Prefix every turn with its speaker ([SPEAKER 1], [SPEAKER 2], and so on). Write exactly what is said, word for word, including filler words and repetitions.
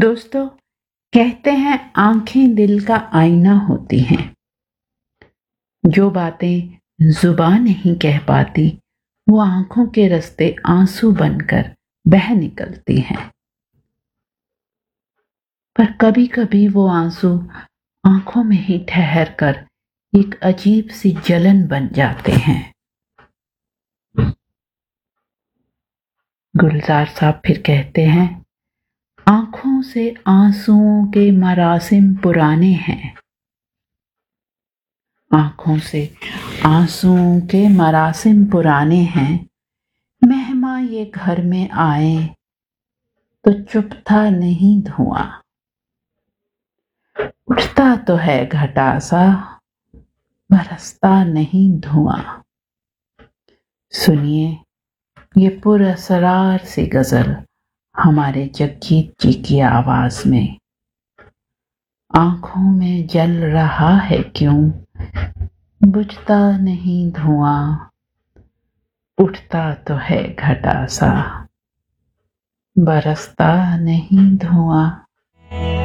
[SPEAKER 1] दोस्तों, कहते हैं आंखें दिल का आईना होती हैं। जो बातें जुबान नहीं कह पाती वो आंखों के रास्ते आंसू बनकर बह निकलती हैं। पर कभी कभी वो आंसू आंखों में ही ठहर कर एक अजीब सी जलन बन जाते हैं। गुलजार साहब फिर कहते हैं, आंखों से आंसुओं के मरासिम पुराने हैं। आंखों से आंसुओं के मरासिम पुराने हैं। मेहमान ये घर में आए तो चुप था नहीं धुआं। उठता तो है घटा सा, बरसता नहीं धुआं। सुनिए ये पुरअसरार सी गजल हमारे जगजीत जी की आवाज में। आंखों में जल रहा है क्यों, बुझता नहीं धुआं। उठता तो है घटा सा, बरसता नहीं धुआं।